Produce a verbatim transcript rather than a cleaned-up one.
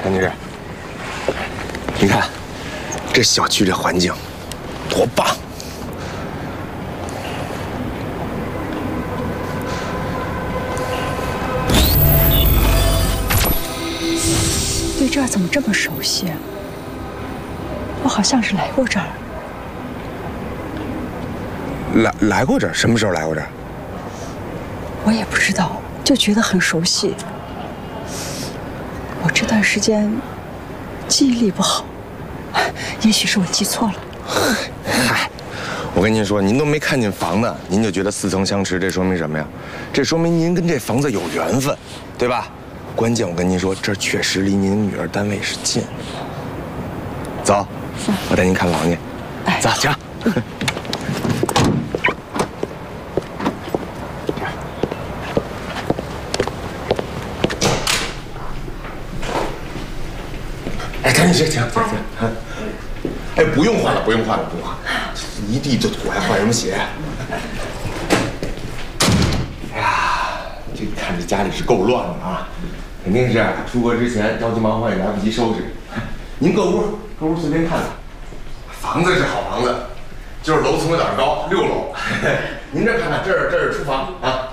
张女士，你看这小区这环境多棒！ 对这儿怎么这么熟悉啊？我好像是来过这儿。 来来过这儿？什么时候来过这儿？ 我也不知道，就觉得很熟悉。我这段时间记忆力不好，也许是我记错了。 嗨，我跟您说，您都没看见房子，您就觉得似曾相识，这说明什么呀？这说明您跟这房子有缘分，对吧？关键我跟您说，这确实离您女儿单位是近。走，我带您看房去。 哎， 走，请。哎，赶紧去，请，请，请。哎，不用换了，不用换了，不用换了，一地这土还换什么鞋？哎呀，这看这家里是够乱的啊，肯定是出国之前着急忙慌也来不及收拾。您各屋，各屋随便看看，房子是好房子，就是楼层有点高，六楼。您这看看，这儿这是厨房啊。